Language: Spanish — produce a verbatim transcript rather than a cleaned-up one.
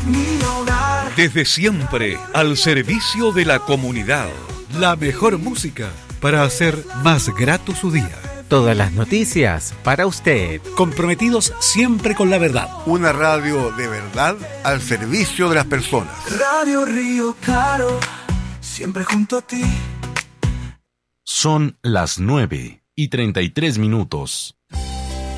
mi hogar. Desde siempre, al servicio de la comunidad. La mejor música para hacer más grato su día. Todas las noticias para usted. Comprometidos siempre con la verdad. Una radio de verdad al servicio de las personas. Radio Río Claro, siempre junto a ti. Son las nueve y treinta y tres minutos.